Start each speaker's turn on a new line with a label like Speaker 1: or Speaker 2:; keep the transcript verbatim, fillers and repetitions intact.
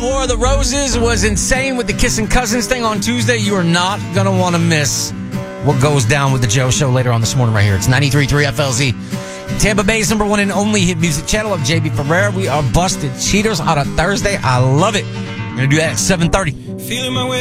Speaker 1: War of the Roses was insane with the Kissing Cousins thing on Tuesday. You are not going to want to miss what goes down with the Joe Show later on this morning right here. It's ninety-three point three F L Z. Tampa Bay's number one and only hit music channel of J B Ferrer. We are busted cheaters on a Thursday. I love it. We're going to do that at seven thirty.
Speaker 2: Feeling my way